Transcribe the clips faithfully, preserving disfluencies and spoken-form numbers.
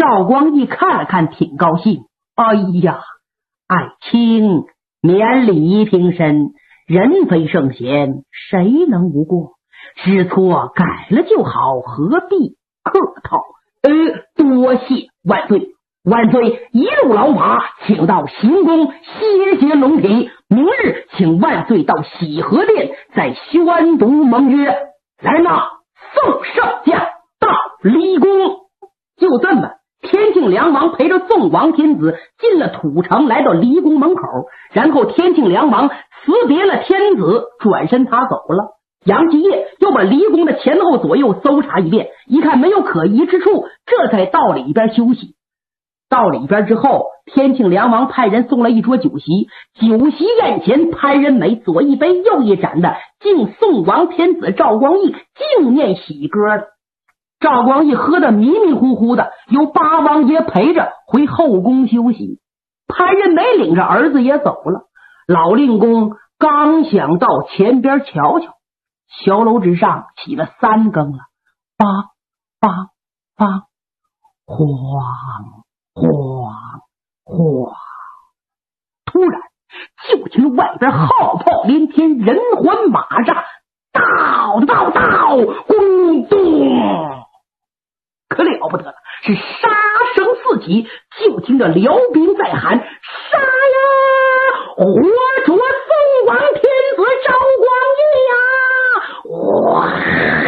赵光义看了看，挺高兴。哎呀，爱卿免礼平身，人非圣贤，谁能无过？知错改了就好，何必客套？呃，多谢万岁。万岁一路老马，请到行宫歇歇龙体。明日请万岁到喜和殿，再宣读盟约。来呐，送圣驾到离宫。就这么，天庆良王陪着宋王天子进了土城，来到离宫门口，然后天庆良王辞别了天子，转身他走了。杨继业又把离宫的前后左右搜查一遍，一看没有可疑之处，这才到里边休息。到里边之后，天庆良王派人送了一桌酒席，酒席宴前，潘仁美左一杯右一盏的敬宋王天子赵光义敬念喜歌的。赵光义喝得迷迷糊糊的，由八王爷陪着回后宫休息。潘仁美领着儿子也走了。老令公刚想到前边瞧瞧，桥楼之上起了三更了，梆梆梆，晃晃晃！突然，就听外边号炮连天，人环马扎，到到到，轰咚！可了不得了，是杀声四起，就听着辽兵在喊：“杀呀！活捉宋王天子赵光义呀！”哇！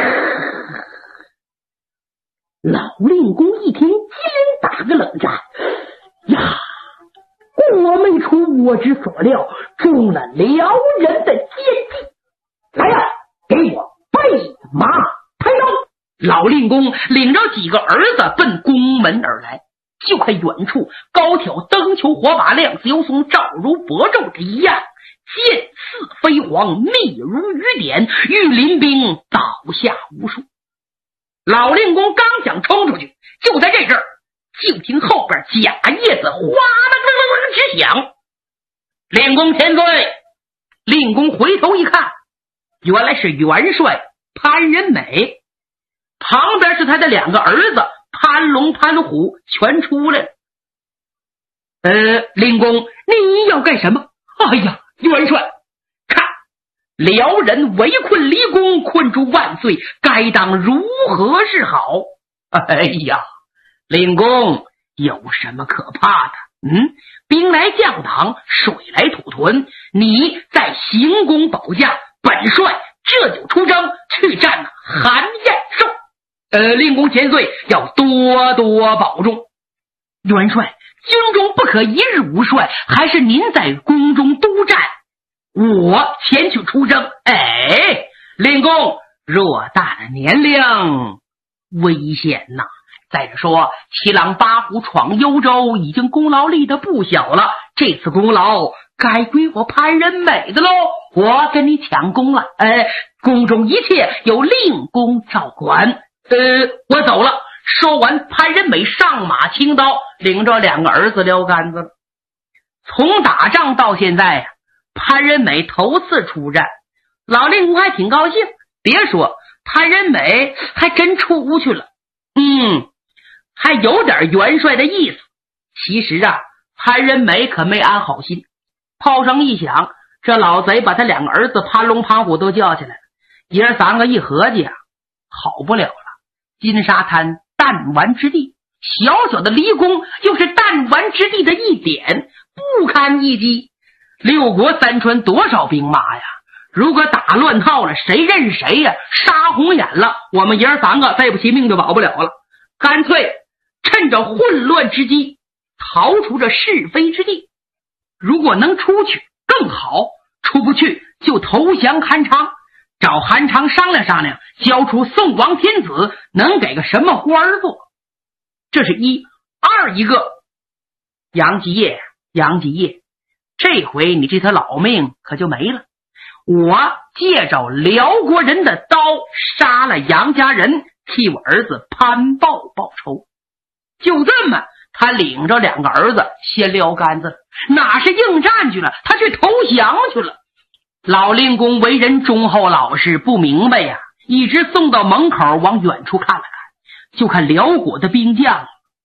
老令公一听，连打个冷战呀！果没出我之所料，中了辽人的奸计。来呀，给我备马抬刀！老令公领着几个儿子奔宫门而来。就看远处高挑灯球火把，亮似油松，照如薄昼之一样，剑似飞黄，密如雨点，御林兵倒下无数。老令公刚想冲出去，就在这阵儿，就听后边假叶子哗啦啦啦直响。令公千岁！令公回头一看，原来是元帅潘仁美，旁边是他的两个儿子潘龙、潘虎，全出来了。呃，令公，你要干什么？哎呀，元帅，看辽人围困离宫，困住万岁，该当如何是好？哎呀，令公有什么可怕的？嗯，兵来将挡，水来土屯，你在行宫保驾，本帅这就出征去战韩燕寿。呃，令公千岁要多多保重。元帅，军中不可一日无帅，还是您在宫中督战，我前去出征。哎，令公偌大的年龄，危险呐！再者说，七郎八虎闯幽州，已经功劳立得不小了，这次功劳该归我潘仁美的喽。我跟你抢功了，哎，宫中一切由令公照管。呃，我走了。说完，潘仁美上马轻刀，领着两个儿子撩杆子了。从打仗到现在呀、啊，潘仁美头次出战，老令公还挺高兴。别说，潘仁美还真出去了，嗯，还有点元帅的意思。其实啊，潘仁美可没安好心。炮声一响，这老贼把他两个儿子潘龙、潘虎都叫起来了。爷儿三个一合计啊，好不了了。金沙滩弹丸之地，小小的离宫又是弹丸之地的一点，不堪一击。六国三川多少兵马呀，如果打乱套了，谁认谁呀？杀红眼了，我们爷儿三个对不起命就保不了了。干脆趁着混乱之机逃出这是非之地，如果能出去更好，出不去就投降韩昌，找韩昌商量商量，交出宋王天子，能给个什么官做？这是一。二一个，杨继业，杨继业，这回你这条老命可就没了。我借着辽国人的刀杀了杨家人，替我儿子潘豹报仇。就这么，他领着两个儿子先撩杆子，哪是应战去了，他去投降去了。老令公为人忠厚老实，不明白呀、啊，一直送到门口，往远处看了看，就看辽国的兵将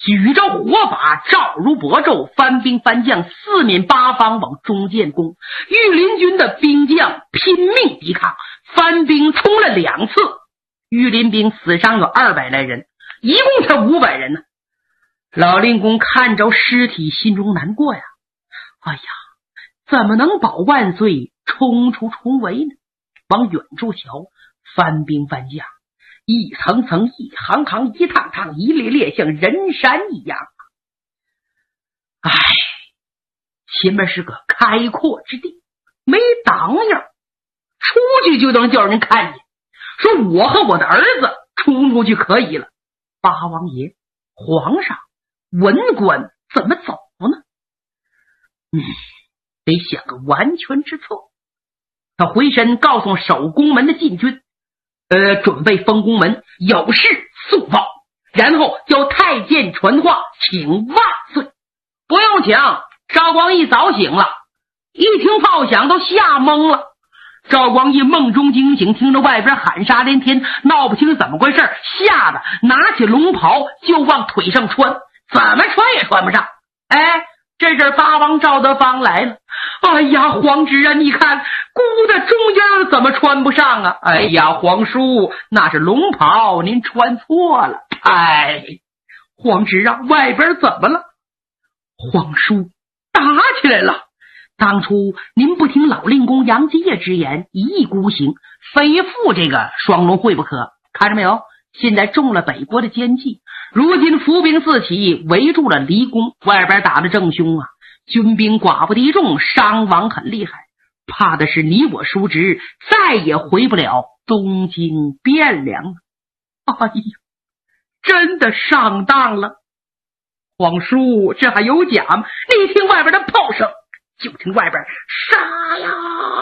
举着火把，照如薄昼，番兵番将四面八方往中间攻。御林军的兵将拼命抵抗，番兵冲了两次，御林兵死伤有二百来人，一共才五百人呢。老令公看着尸体，心中难过呀。哎呀，怎么能保万岁冲出重围呢？往远处瞧，番兵番将一层层一行行一趟趟一列列像人山一样。唉，前面是个开阔之地，没挡影，出去就能叫人看见，说我和我的儿子冲出去可以了。八王爷、皇上、文官怎么走呢？嗯，得想个完全之策。他回身告诉守宫门的禁军，呃，准备封宫门，有事速报，然后叫太监传话，请万岁。不用请，赵光义早醒了，一听炮响都吓懵了。赵光义梦中惊醒，听着外边喊杀连天，闹不清怎么回事，吓得拿起龙袍就往腿上穿，怎么穿也穿不上。哎，这阵八王赵德芳来了。哎呀，皇侄啊，你看箍的中间怎么穿不上啊？哎呀，皇叔，那是龙袍，您穿错了。哎，皇侄啊，外边怎么了？皇叔，打起来了。当初您不听老令公杨继业之言，一意孤行，非赴这个双龙会不可。看着没有，现在中了北国的奸计，如今伏兵四起，围住了离宫，外边打得正凶啊，军兵寡不敌众，伤亡很厉害，怕的是你我叔侄再也回不了东京汴梁。哎呀，真的上当了。皇叔，这还有假吗？你听外边的炮声，就听外边杀呀！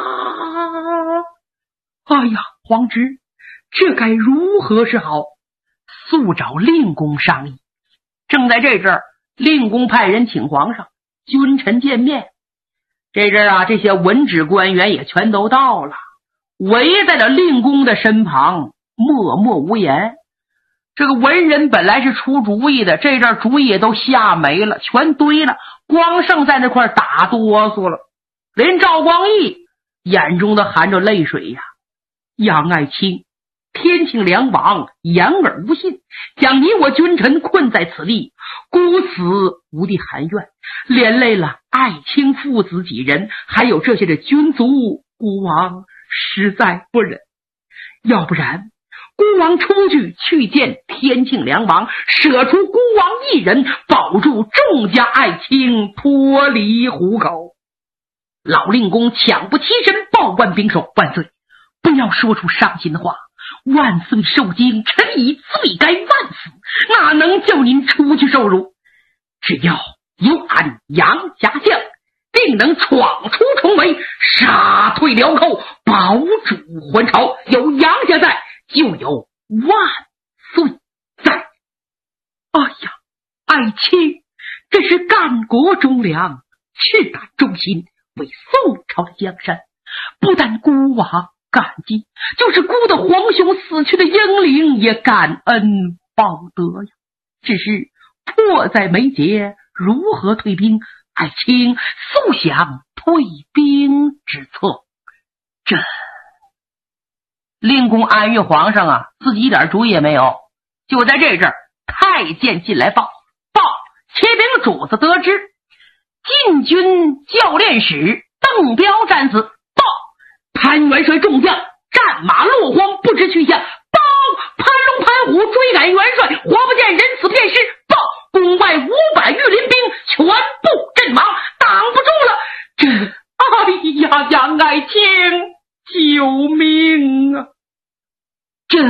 哎呀，皇侄，这该如何是好？速找令公商议。正在这阵儿，令公派人请皇上君臣见面。这阵儿啊，这些文职官员也全都到了，围在了令公的身旁，默默无言。这个文人本来是出主意的，这阵主意也都吓没了，全堆了，光剩在那块打哆嗦了。连赵光义眼中都含着泪水呀。杨爱卿，天庆两王言而无信，将你我君臣困在此地，孤死无地含怨，连累了爱卿父子几人，还有这些的军卒，孤王实在不忍。要不然孤王出去去见天庆两王，舍出孤王一人，保住众家爱卿脱离虎口。老令公抢不起身，报万兵手，万岁，不要说出伤心的话，万岁受惊，臣已罪该万死，哪能叫您出去受辱？只要有俺杨家将，定能闯出重围，杀退辽寇，保主还朝。有杨家在，就有万岁在。哎呀，爱卿，这是干国忠良，赤胆忠心，为宋朝的江山，不但孤王感激，就是孤的皇兄死去的英灵也感恩报德呀。只是迫在眉睫，如何退兵？爱卿速想退兵之策。这令公安于皇上啊，自己一点主意也没有。就在这阵儿，太监进来报报，启禀主子得知，禁军教练使邓彪战死。报，潘元帅众将战马落荒，不知去向。报，潘龙潘虎追赶元帅，活不见人，死便是。报，宫外五百御林兵全部阵亡，挡不住了。这，哎呀，杨爱卿，救命啊！这，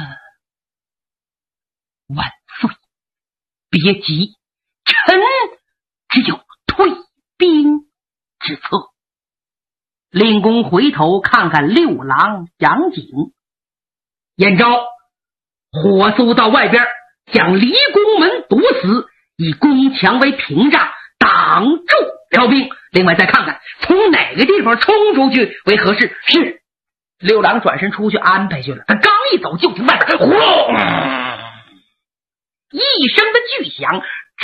万岁，别急，臣只有退兵之策。令公回头看看六郎杨景，燕昭，火速到外边将离宫门堵死，以宫墙为屏障，挡住辽兵。另外再看看从哪个地方冲出去为合适。是。六郎转身出去安排去了。他刚一走，就听外边轰隆一声的巨响，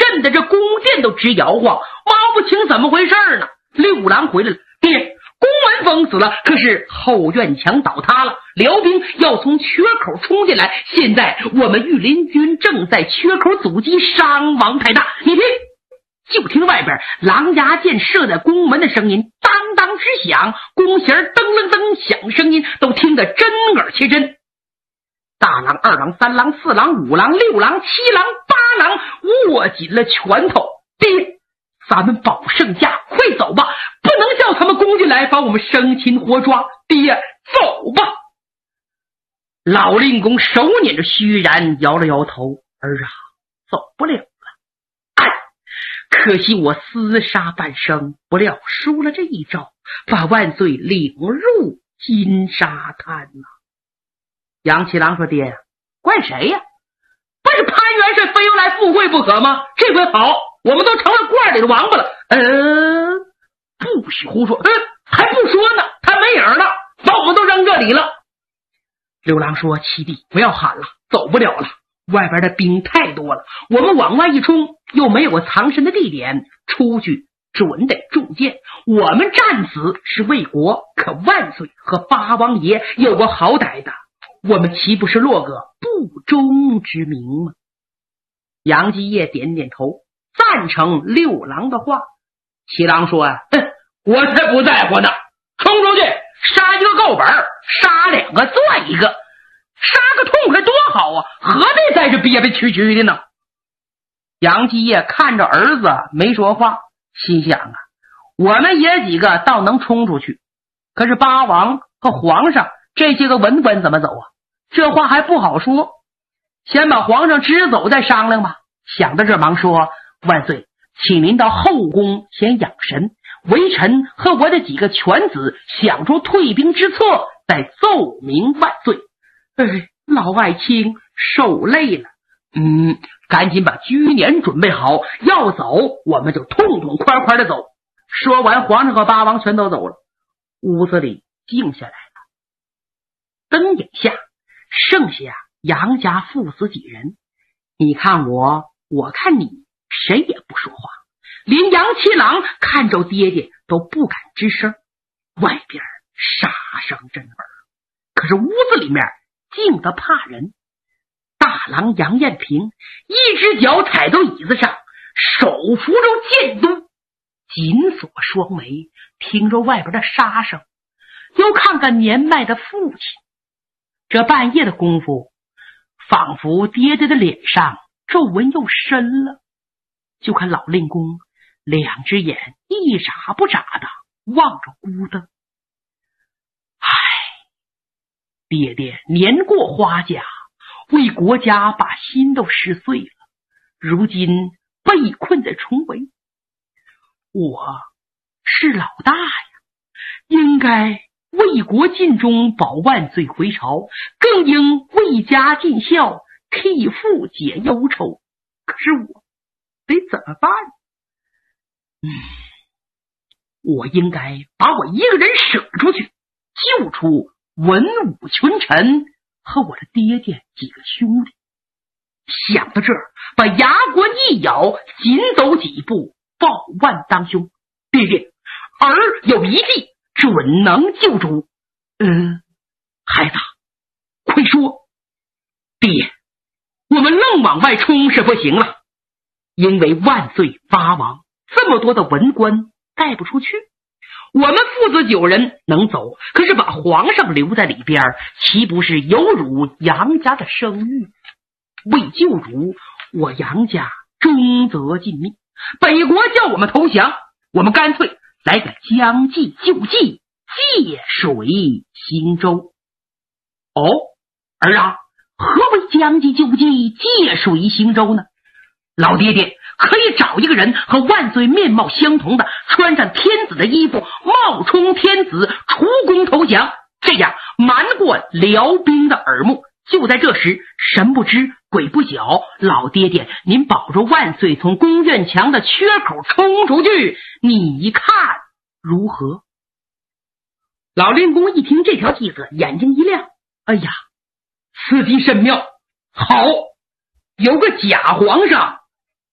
震得这宫殿都直摇晃，摸不清怎么回事呢。六郎回来了，爹，宫门封死了，可是后院墙倒塌了，辽兵要从缺口冲进来，现在我们御林军正在缺口阻击，伤亡太大。你听，就听外边狼牙箭射在宫门的声音当当直响，弓弦噔楞噔响，声音都听得真耳切真。大郎、二郎、三郎、四郎、五郎、六郎、七郎、八郎握紧了拳头，爹，咱们保圣驾，快走吧，不能叫他们攻进来把我们生擒活抓。爹，走吧。老令公手捻着虚髯摇了摇头，儿啊，走不了了。哎，可惜我厮杀半生，不料输了这一招，把万岁领入金沙滩呐。杨七郎说，爹，怪谁呀？不是潘元帅非要来赴会不可吗？这回好，我们都成了罐里的王八了。嗯，不许胡说。嗯，还不说呢，他没影了，把我们都扔这里了。刘郎说，七弟不要喊了，走不了了，外边的兵太多了，我们往外一冲又没有个藏身的地点，出去准得中箭。我们战死是为国，可万岁和八王爷有个好歹的，我们岂不是落个不忠之名吗？杨继业点点头，赞成六郎的话。七郎说啊，哼，我才不在乎呢，冲出去杀一个够本，杀两个算一个，杀个痛快多好啊，何必在这憋憋屈屈的呢？杨继业看着儿子没说话，心想啊，我们爷几个倒能冲出去，可是八王和皇上这些个文官怎么走啊？这话还不好说，先把皇上支走再商量吧。想到这，忙说，万岁，请您到后宫先养神，微臣和我的几个犬子想出退兵之策，再奏明万岁。哎，老外卿受累了，嗯，赶紧把居年准备好，要走我们就痛痛快快的走。说完，皇上和八王全都走了，屋子里静下来了。灯影下，剩下杨家父子几人，你看我，我看你，谁也不说话，连杨七郎看着爹爹都不敢吱声。外边杀声震耳，可是屋子里面静得怕人。大郎杨彦平一只脚踩到椅子上，手扶着剑墩，紧锁双眉，听着外边的杀声，又看看年迈的父亲。这半夜的功夫，仿佛爹爹的脸上皱纹又深了。就看老令公两只眼一眨不眨的望着孤灯。唉，爹爹年过花甲，为国家把心都撕碎了，如今被困在重围。我是老大呀，应该为国尽忠，保万岁回朝，更应为家尽孝，替父解忧愁。可是我得怎么办？嗯，我应该把我一个人舍出去，救出文武群臣和我的爹爹几个兄弟。想到这儿，把牙关一咬，紧走几步，抱腕当胸，爹爹，儿有一计，准能救主。嗯，孩子，快说。爹，我们愣往外冲是不行了，因为万岁八王这么多的文官带不出去，我们父子九人能走，可是把皇上留在里边，岂不是有辱杨家的声誉？为救主，我杨家忠则尽命，北国叫我们投降，我们干脆来个将计就计，借水行舟。哦，儿啊，何为将计就计，借水行舟呢？老爹爹可以找一个人和万岁面貌相同的，穿上天子的衣服，冒充天子，出宫投降，这样瞒过辽兵的耳目。就在这时，神不知鬼不觉，老爹爹您保着万岁从宫院墙的缺口冲出去，你看如何？老令公一听这条计策，眼睛一亮，哎呀，此计甚妙，好，有个假皇上，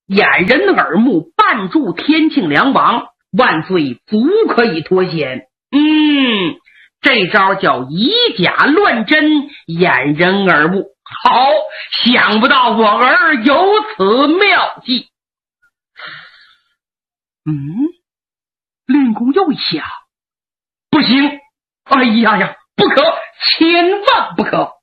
掩人耳目，绊住天庆梁王，万岁足可以脱险。嗯，这招叫以假乱真，掩人耳目。好，想不到我儿有此妙计。嗯，令公又一想，不行，哎呀呀，不可，千万不可！